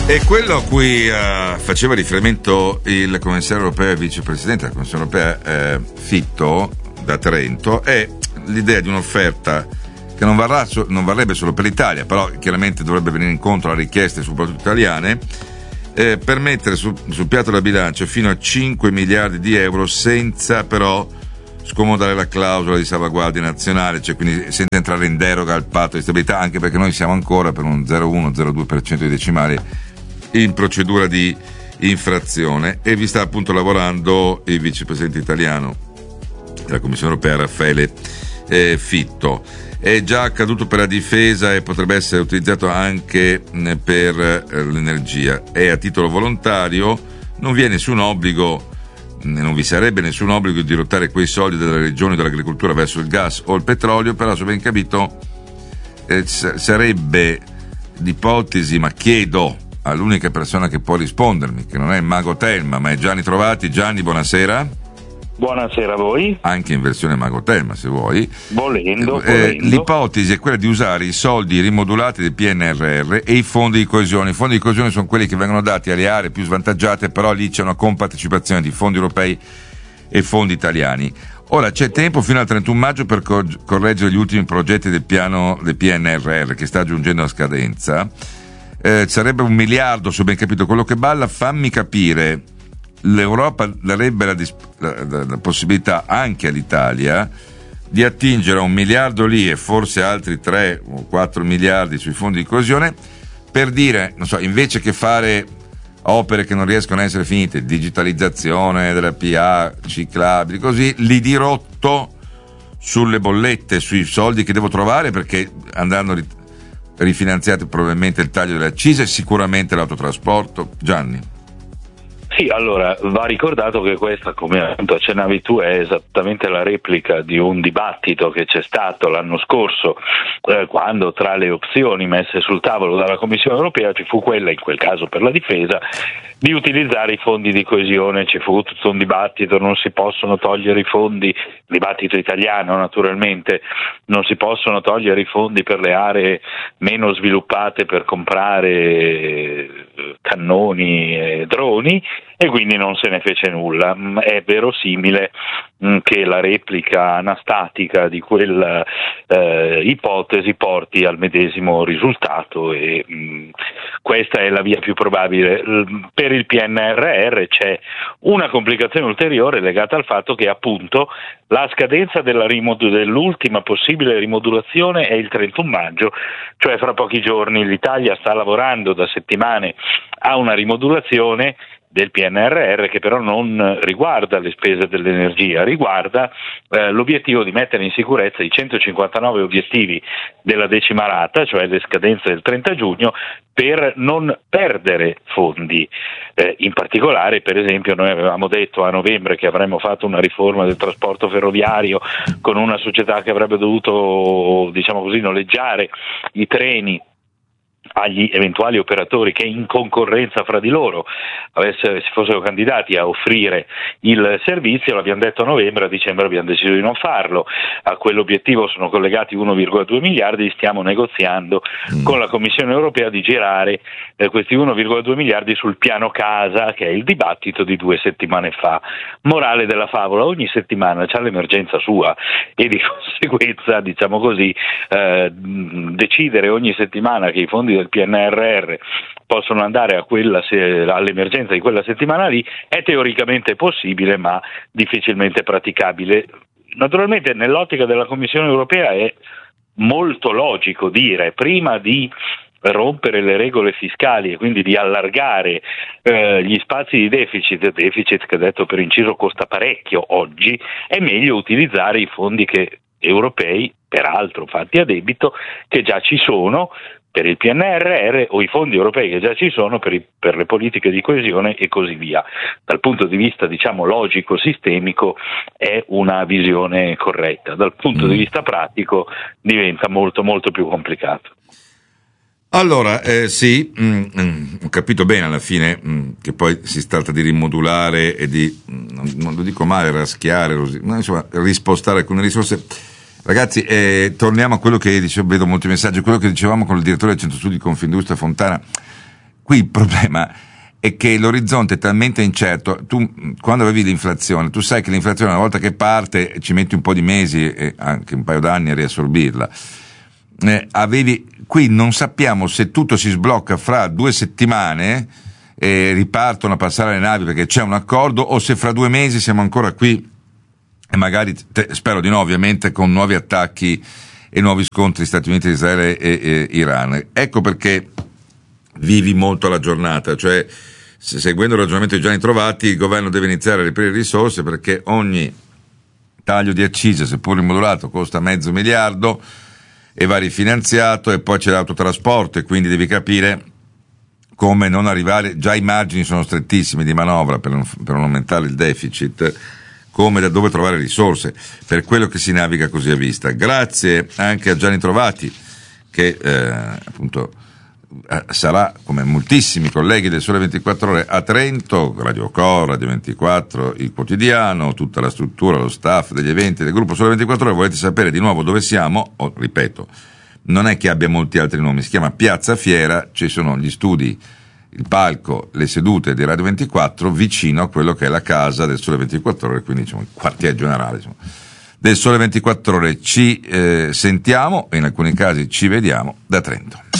E quello a cui faceva riferimento il commissario europeo e vicepresidente della Commissione europea Fitto da Trento è l'idea di un'offerta che non varrebbe solo per l'Italia, però chiaramente dovrebbe venire incontro alle richieste soprattutto italiane, per mettere sul piatto della bilancia fino a 5 miliardi di euro senza però scomodare la clausola di salvaguardia nazionale, cioè quindi senza entrare in deroga al patto di stabilità, anche perché noi siamo ancora per un 0,1-0,2% di decimali in procedura di infrazione, e vi sta appunto lavorando il vicepresidente italiano della Commissione europea Raffaele Fitto. È già accaduto per la difesa e potrebbe essere utilizzato anche per l'energia. È a titolo volontario, non vi è nessun obbligo, non vi sarebbe nessun obbligo di dirottare quei soldi delle regioni dell'agricoltura verso il gas o il petrolio, però se ben capito sarebbe l'ipotesi, ma chiedo all'unica persona che può rispondermi, che non è il mago Telma ma è Gianni Trovati. Gianni, buonasera. Buonasera a voi. Anche in versione mago Telma, se vuoi. Volendo. L'ipotesi è quella di usare i soldi rimodulati del PNRR e i fondi di coesione. I fondi di coesione sono quelli che vengono dati alle aree più svantaggiate, però lì c'è una compartecipazione di fondi europei e fondi italiani. Ora c'è tempo fino al 31 maggio per correggere gli ultimi progetti del piano del PNRR che sta giungendo a scadenza. Sarebbe 1 miliardo, se ho ben capito quello che balla. Fammi capire, l'Europa darebbe la possibilità anche all'Italia di attingere a 1 miliardo lì e forse altri 3 o 4 miliardi sui fondi di coesione, per dire, non so, invece che fare opere che non riescono a essere finite, digitalizzazione della PA, ciclabili, così, li dirotto sulle bollette, sui soldi che devo trovare, perché andranno rifinanziati probabilmente il taglio delle accise e sicuramente l'autotrasporto. Gianni. Sì, allora va ricordato che questa, come appunto accennavi tu, è esattamente la replica di un dibattito che c'è stato l'anno scorso, quando tra le opzioni messe sul tavolo dalla Commissione europea ci fu quella, in quel caso per la difesa, di utilizzare i fondi di coesione. Ci fu tutto un dibattito, non si possono togliere i fondi, dibattito italiano naturalmente, non si possono togliere i fondi per le aree meno sviluppate per comprare cannoni e droni, e quindi non se ne fece nulla. È verosimile che la replica anastatica di quella ipotesi porti al medesimo risultato, e questa è la via più probabile. Per il PNRR c'è una complicazione ulteriore legata al fatto che appunto la scadenza dell'ultima possibile rimodulazione è il 31 maggio, cioè fra pochi giorni. L'Italia sta lavorando da settimane a una rimodulazione del PNRR che però non riguarda le spese dell'energia, riguarda l'obiettivo di mettere in sicurezza i 159 obiettivi della decima rata, cioè le scadenze del 30 giugno, per non perdere fondi. In particolare, per esempio, noi avevamo detto a novembre che avremmo fatto una riforma del trasporto ferroviario con una società che avrebbe dovuto, diciamo così, noleggiare i treni agli eventuali operatori che in concorrenza fra di loro si fossero candidati a offrire il servizio. L'abbiamo detto a novembre, a dicembre abbiamo deciso di non farlo. A quell'obiettivo sono collegati 1,2 miliardi, stiamo negoziando con la Commissione europea di girare questi 1,2 miliardi sul piano casa, che è il dibattito di 2 settimane fa. Morale della favola: ogni settimana c'ha l'emergenza sua, e di conseguenza, diciamo così, decidere ogni settimana che i fondi del PNRR possono andare all'emergenza di quella settimana lì è teoricamente possibile, ma difficilmente praticabile. Naturalmente nell'ottica della Commissione europea è molto logico dire, prima di rompere le regole fiscali e quindi di allargare gli spazi di deficit che, detto per inciso, costa parecchio oggi, è meglio utilizzare i fondi europei, peraltro fatti a debito, che già ci sono per il PNRR, o i fondi europei che già ci sono per le politiche di coesione e così via. Dal punto di vista, diciamo, logico, sistemico, è una visione corretta. Dal punto di vista pratico diventa molto molto più complicato. Allora, sì, ho capito bene alla fine che poi si tratta di rimodulare e di, non lo dico male, raschiare, insomma, rispostare alcune risorse. Ragazzi, torniamo a quello che dicevo, vedo molti messaggi, quello che dicevamo con il direttore del Centro Studi Confindustria Fontana. qui il problema è che l'orizzonte è talmente incerto. Tu, quando avevi l'inflazione, tu sai che l'inflazione una volta che parte ci metti un po' di mesi e anche un paio d'anni a riassorbirla. Qui non sappiamo se tutto si sblocca fra 2 settimane e ripartono a passare le navi perché c'è un accordo, o se fra 2 mesi siamo ancora qui e magari, spero di no ovviamente, con nuovi attacchi e nuovi scontri Stati Uniti, Israele e Iran. Ecco perché vivi molto la giornata, cioè seguendo il ragionamento di Gianni Trovati, il governo deve iniziare a reperire risorse, perché ogni taglio di accise, seppur rimodulato, costa $500 miliardi e va rifinanziato, e poi c'è l'autotrasporto, e quindi devi capire come non arrivare, già i margini sono strettissimi di manovra per non aumentare il deficit, come da dove trovare risorse, per quello che si naviga così a vista. Grazie anche a Gianni Trovati, che appunto sarà, come moltissimi colleghi del Sole 24 Ore, a Trento, Radio Cor, Radio 24, il quotidiano, tutta la struttura, lo staff degli eventi del gruppo Sole 24 Ore. Volete sapere di nuovo dove siamo? Ripeto, non è che abbia molti altri nomi, si chiama Piazza Fiera, ci sono gli studi, il palco, le sedute di Radio 24 vicino a quello che è la casa del Sole 24 Ore, quindi diciamo il quartier generale del Sole 24 Ore. Ci sentiamo e in alcuni casi ci vediamo da Trento.